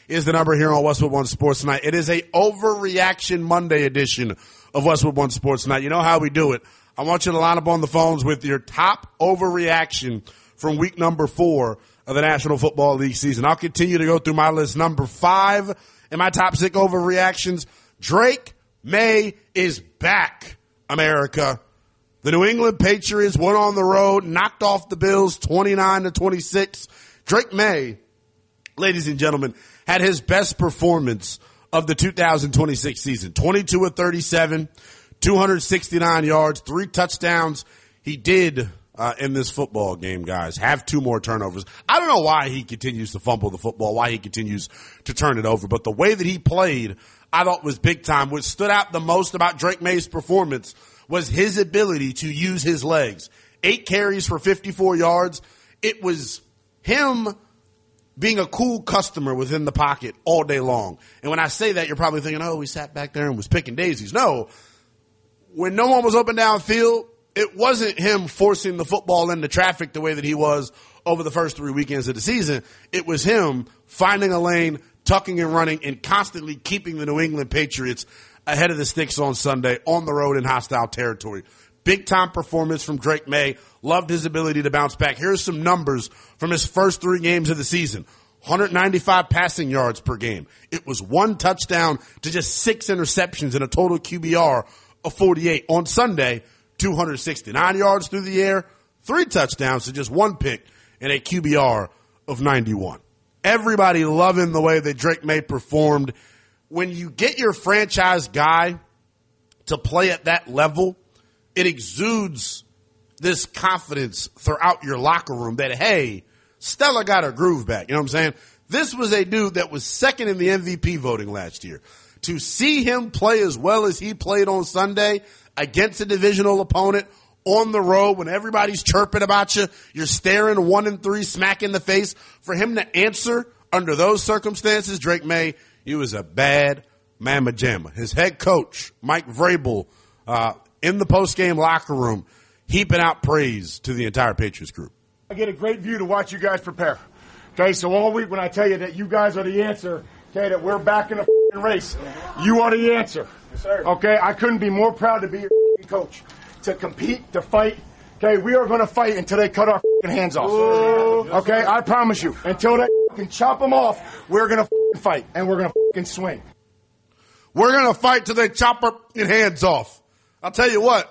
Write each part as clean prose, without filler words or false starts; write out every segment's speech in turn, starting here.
is the number here on Westwood One Sports Tonight. It is a Overreaction Monday edition of Westwood One Sports Tonight. You know how we do it. I want you to line up on the phones with your top overreaction from week number 4 of the National Football League season. I'll continue to go through my list. Number 5 in my top 6 overreactions, Drake Maye is back, America. The New England Patriots went on the road, knocked off the Bills 29-26. Drake Maye, ladies and gentlemen, had his best performance of the 2026 season. 22 of 37, 269 yards, 3 touchdowns. He did, in this football game, guys, have 2 more turnovers. I don't know why he continues to fumble the football, why he continues to turn it over, but the way that he played, I thought was big time. What stood out the most about Drake Maye's performance was his ability to use his legs. 8 carries for 54 yards. It was him being a cool customer within the pocket all day long. And when I say that, you're probably thinking, oh, he sat back there and was picking daisies. No. When no one was open downfield, it wasn't him forcing the football into traffic the way that he was over the first 3 weekends of the season. It was him finding a lane, tucking and running, and constantly keeping the New England Patriots ahead of the sticks on Sunday on the road in hostile territory. Big time performance from Drake Maye. Loved his ability to bounce back. Here's some numbers from his first 3 games of the season. 195 passing yards per game. It was 1 touchdown to just 6 interceptions and a total QBR of 48. On Sunday, 269 yards through the air, 3 touchdowns to just 1 pick and a QBR of 91. Everybody loving the way that Drake Maye performed. When you get your franchise guy to play at that level, it exudes this confidence throughout your locker room that, hey, Stella got her groove back. You know what I'm saying? This was a dude that was second in the MVP voting last year. To see him play as well as he played on Sunday against a divisional opponent on the road when everybody's chirping about you, you're staring 1-3 smack in the face. For him to answer under those circumstances, Drake Maye, he was a bad mamma jamma. His head coach, Mike Vrabel, in the post-game locker room, heaping out praise to the entire Patriots group. I get a great view to watch you guys prepare. Okay, so all week when I tell you that you guys are the answer, okay, that we're back in the race, you are the answer. Yes, sir. Okay, I couldn't be more proud to be your coach. To compete, to fight. Okay, we are going to fight until they cut our hands off. Okay, I promise you. Until they can chop them off, we're going to fight, and we're going to swing. We're going to fight till they chop our hands off. I'll tell you what.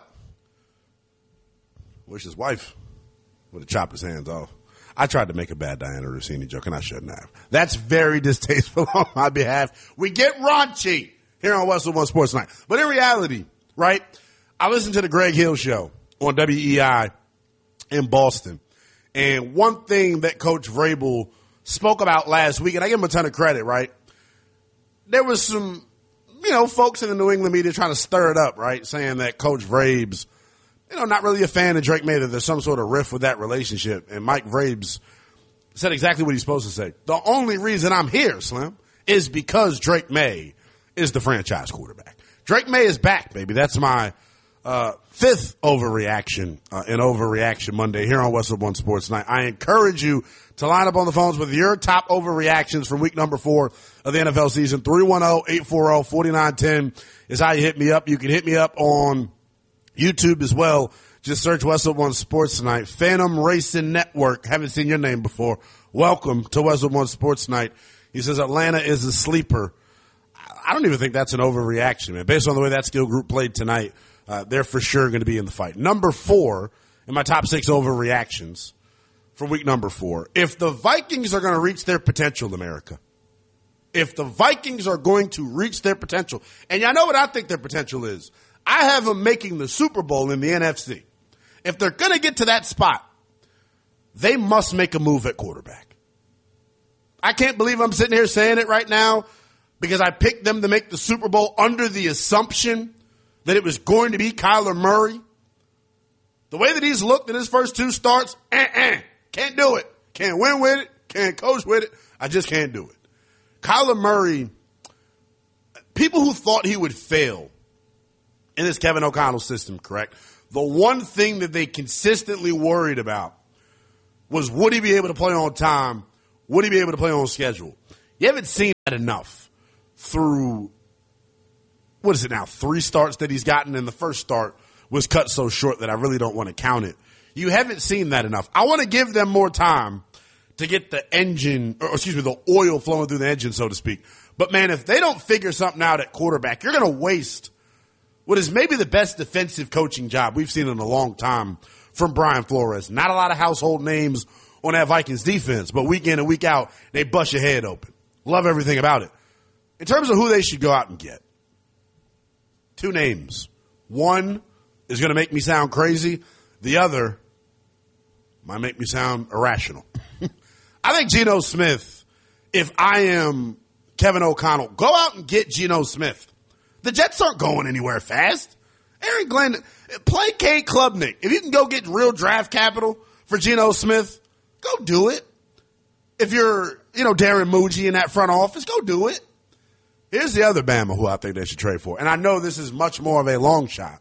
Wish his wife would have chopped his hands off. I tried to make a bad Diana Rossini joke, and I shouldn't have. That's very distasteful on my behalf. We get raunchy here on Westwood One Sports Night. But in reality, right, I listened to the Greg Hill Show on WEI in Boston. And one thing that Coach Vrabel spoke about last week, and I give him a ton of credit, right? There was some, folks in the New England media trying to stir it up, right? Saying that Coach Vrabes, not really a fan of Drake Maye, that there's some sort of rift with that relationship. And Mike Vrabes said exactly what he's supposed to say. The only reason I'm here, Slim, is because Drake Maye is the franchise quarterback. Drake Maye is back, baby. That's my 5th overreaction in Overreaction Monday here on Westwood One Sports Night. I encourage you to line up on the phones with your top overreactions from week number 4 of the NFL season. 310-840-4910 is how you hit me up. You can hit me up on YouTube as well. Just search Westwood One Sports Tonight. Phantom Racing Network. Haven't seen your name before. Welcome to Westwood One Sports Night. He says Atlanta is a sleeper. I don't even think that's an overreaction, man. Based on the way that skill group played tonight, they're for sure going to be in the fight. Number 4 in my top 6 overreactions from week number 4. If the Vikings are going to reach their potential, America, if the Vikings are going to reach their potential, and y'all know what I think their potential is. I have them making the Super Bowl in the NFC. If they're going to get to that spot, they must make a move at quarterback. I can't believe I'm sitting here saying it right now because I picked them to make the Super Bowl under the assumption that it was going to be Kyler Murray. The way that he's looked in his first 2 starts, can't do it. Can't win with it. Can't coach with it. I just can't do it. Kyler Murray, people who thought he would fail in this Kevin O'Connell system, correct? The one thing that they consistently worried about was, would he be able to play on time? Would he be able to play on schedule? You haven't seen that enough through, what is it now, 3 starts that he's gotten, and the first start was cut so short that I really don't want to count it. You haven't seen that enough. I want to give them more time to get the the oil flowing through the engine, so to speak. But, man, if they don't figure something out at quarterback, you're going to waste what is maybe the best defensive coaching job we've seen in a long time from Brian Flores. Not a lot of household names on that Vikings defense, but week in and week out, they bust your head open. Love everything about it. In terms of who they should go out and get, 2 names. One is going to make me sound crazy. The other might make me sound irrational. I think Geno Smith, if I am Kevin O'Connell, go out and get Geno Smith. The Jets aren't going anywhere fast. Aaron Glenn, play Cade Klubnik. If you can go get real draft capital for Geno Smith, go do it. If you're, Darren Muji in that front office, go do it. Here's the other Bama who I think they should trade for. And I know this is much more of a long shot.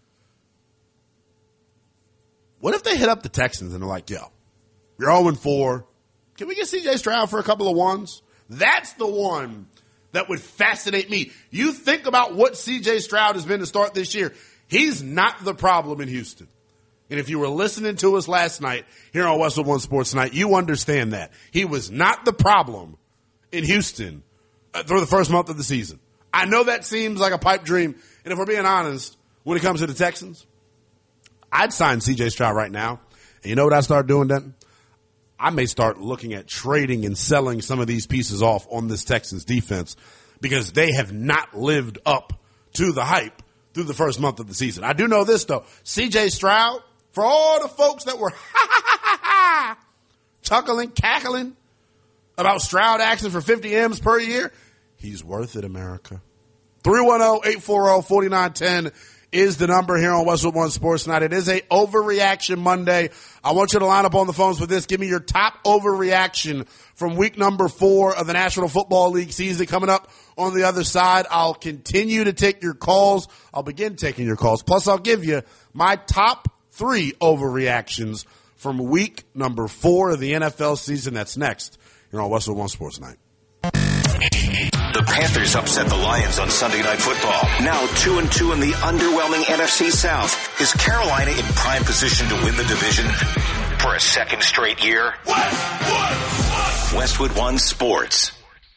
What if they hit up the Texans and they're like, yo, you're 0-4. Can we get C.J. Stroud for a couple of ones? That's the one that would fascinate me. You think about what C.J. Stroud has been to start this year. He's not the problem in Houston. And if you were listening to us last night here on Westwood One Sports Tonight, you understand that. He was not the problem in Houston through the first month of the season. I know that seems like a pipe dream. And if we're being honest, when it comes to the Texans, I'd sign C.J. Stroud right now. And you know what I start doing, Denton? I may start looking at trading and selling some of these pieces off on this Texans defense because they have not lived up to the hype through the first month of the season. I do know this, though. C.J. Stroud, for all the folks that were chuckling, cackling about Stroud asking for 50 M's per year, he's worth it, America. 310-840-4910 is the number here on Westwood One Sports Night. It is a overreaction Monday. I want you to line up on the phones for this. Give me your top overreaction from week number 4 of the National Football League season coming up on the other side. I'll continue to take your calls. I'll begin taking your calls. Plus, I'll give you my top 3 overreactions from week number 4 of the NFL season. That's next here on Westwood One Sports Night. The Panthers upset the Lions on Sunday Night Football. Now 2-2 in the underwhelming NFC South. Is Carolina in prime position to win the division for a second straight year? Westwood One Sports.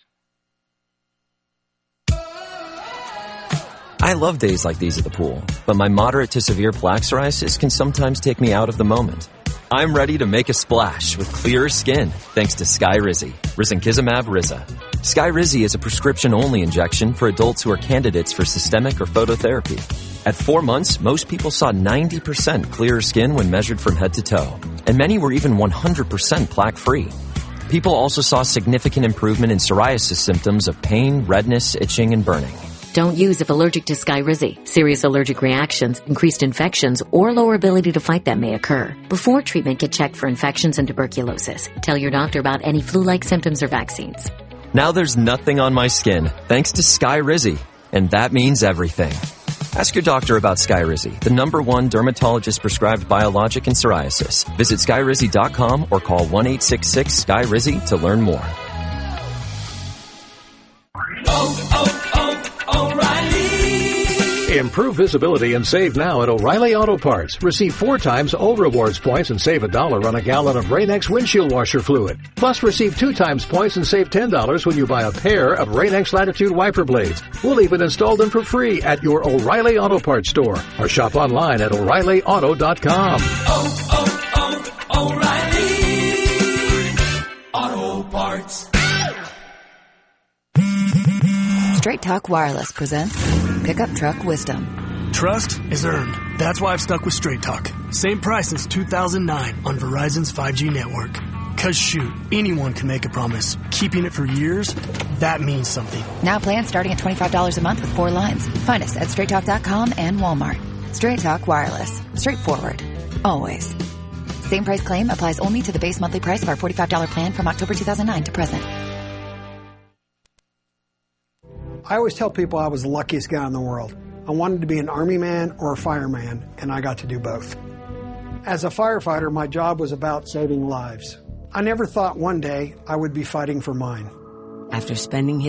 I love days like these at the pool, but my moderate to severe plaque psoriasis can sometimes take me out of the moment. I'm ready to make a splash with clearer skin thanks to Skyrizi, Risankizumab Riza. Skyrizi is a prescription-only injection for adults who are candidates for systemic or phototherapy. At 4 months, most people saw 90% clearer skin when measured from head to toe, and many were even 100% plaque-free. People also saw significant improvement in psoriasis symptoms of pain, redness, itching, and burning. Don't use if allergic to Skyrizi. Serious allergic reactions, increased infections, or lower ability to fight them may occur. Before treatment, get checked for infections and tuberculosis. Tell your doctor about any flu-like symptoms or vaccines. Now there's nothing on my skin, thanks to Skyrizi, and that means everything. Ask your doctor about Skyrizi, the #1 dermatologist-prescribed biologic in psoriasis. Visit Skyrizi.com or call 1-866-SKYRIZI to learn more. Improve visibility and save now at O'Reilly Auto Parts. Receive 4 times O Rewards points and save $1 on a gallon of Rain-X windshield washer fluid. Plus, receive 2 times points and save $10 when you buy a pair of Rain-X Latitude wiper blades. We'll even install them for free at your O'Reilly Auto Parts store or shop online at O'ReillyAuto.com. O'Reilly Auto Parts. Straight Talk Wireless presents Pickup Truck Wisdom. Trust is earned. That's why I've stuck with Straight Talk. Same price since 2009 on Verizon's 5G network. Cause shoot, anyone can make a promise. Keeping it for years, that means something. Now plans starting at $25 a month with 4 lines. Find us at StraightTalk.com and Walmart. Straight Talk Wireless. Straightforward. Always. Same price claim applies only to the base monthly price of our $45 plan from October 2009 to present. I always tell people I was the luckiest guy in the world. I wanted to be an Army man or a fireman, and I got to do both. As a firefighter, my job was about saving lives. I never thought one day I would be fighting for mine. after spending his